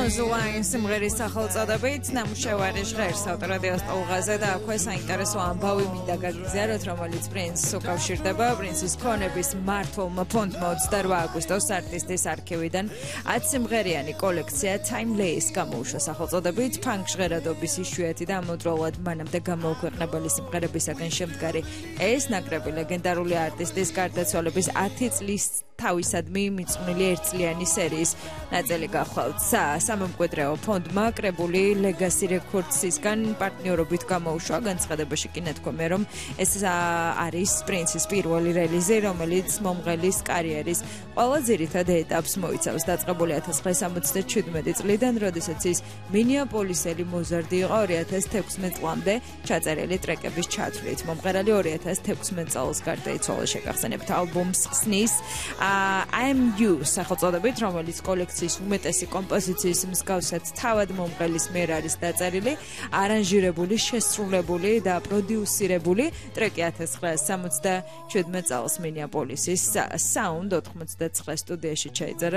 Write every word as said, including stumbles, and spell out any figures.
Along the Line სიმღერის სახელწოდებით ნამუშევარი ჟღერს ავტორადიოს ტოლღაზე და აქვე საინტერესო ამბავი მინდა გაგიზიაროთ, რომელიც პრინცს უკავშირდება. პრინცის ქონების მმართველმა ფონდმა ოცდაოთხ აგვისტოს არტისტის არქივიდან ათ სიმღერიანი კოლექცია Timeless გამოუშვა სახელწოდებით. ფანკ ჟღერადობის იშვიათი და ამავდროულად მანამდე გამოუქვეყნებელი სიმღერებისაგან შემდგარი ეს ნაკრები ლეგენდარული არტისტის გარდაცვალების ათი წლის თავისადმი მიწყვნილი ერთწლიანი სერიის ნაწილი გახლავთ. სამომკვიდრეო ფონდმა კრებული Legacy Records-ისგან პარტნიორობით გამოუშვა. განცხადებაში კი ნათქვამია, რომ ეს არის პრინცის პირველი რელიზი, რომელიც მომღერლის კარიერის ყველა ძირითად ეტაპს მოიცავს. დაწყებული ათას ცხრაასა სამოცდაჩვიდმეტი წლიდან, როდესაც ის მინეაპოლისელი მოზარდი იყო ორი ათას თექვსმეტ წლამდე ჩაწერილი ტრეკების ჩათვლით. მომღერალი ორი ათას თექვსმეტ წელს გარდაიცვალა. შეგახსენებთ ალბომს ხსნის I'm You სახელწოდებით, რომელიც კოლექციის უმეტესი კომპოზიციის მსგავსად თავად მომღერლის მიერ არის დაწერილი, არანჟირებული, შესრულებული და პროდიუსირებული. ტრეკი ათას ცხრაასა სამოცდაჩვიდმეტ წელს მინეაპოლისის Sound ოთხმოცდაცხრა სტუდიაში ჩაიწერა.